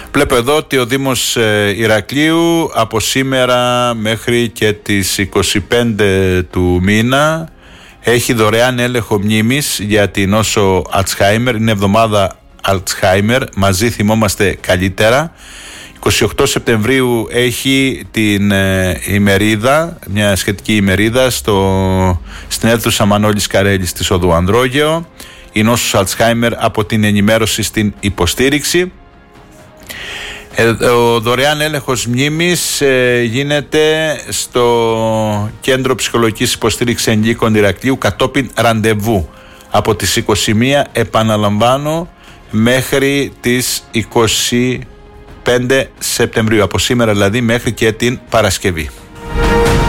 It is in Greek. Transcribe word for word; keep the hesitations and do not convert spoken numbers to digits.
Βλέπω εδώ ότι ο Δήμος Ηρακλείου από σήμερα μέχρι και τις είκοσι πέντε του μήνα έχει δωρεάν έλεγχο μνήμης για την νόσο Αλτσχάιμερ. Είναι εβδομάδα Αλτσχάιμερ, μαζί θυμόμαστε καλύτερα. είκοσι οκτώ Σεπτεμβρίου έχει την ε, ημερίδα, μια σχετική ημερίδα στο, στην αίθουσα Μανώλης Καρέλης της Οδού Ανδρόγειο, η νόσος Αλτσχάιμερ από την ενημέρωση στην υποστήριξη. Ο δωρεάν έλεγχος μνήμης ε, γίνεται στο Κέντρο Ψυχολογικής Υποστήριξης Ενηλίκων Ηρακλείου κατόπιν ραντεβού από τις είκοσι μία, επαναλαμβάνω, μέχρι τις είκοσι πέντε Σεπτεμβρίου, από σήμερα δηλαδή μέχρι και την Παρασκευή.